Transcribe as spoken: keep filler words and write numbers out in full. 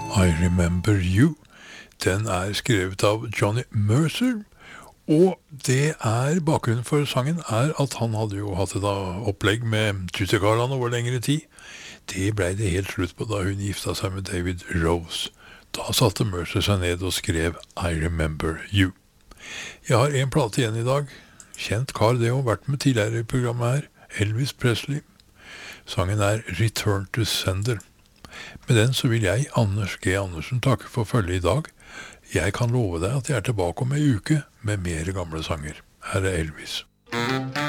I Remember You. Den er skrevet av Johnny Mercer, og det er, bakgrunnen for sangen er at han hadde jo hatt et opplegg med Tutti Garland over lengre tid. Det ble det helt slutt på da hun gifta seg med David Rose. Da satte Mercer seg ned og skrev I Remember You. Jeg har en plate igjen i dag. Kjent kar det og vært med tidligere i programmet her. Elvis Presley. Sangen er Return to Sender. Med den så vil jeg, Anders G. Andersen, takke for følget i dag. Jeg kan love deg at jeg er tilbake om en uke med mer gamle sanger. Her er Elvis.